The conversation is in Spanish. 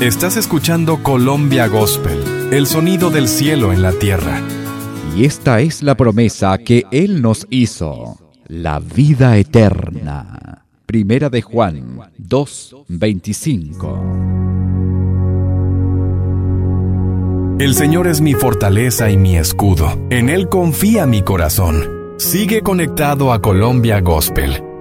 Estás escuchando Colombia Gospel, el sonido del cielo en la tierra. Y esta es la promesa que Él nos hizo, la vida eterna. Primera de Juan 2:25. El Señor es mi fortaleza y mi escudo. En Él confía mi corazón. Sigue conectado a Colombia Gospel.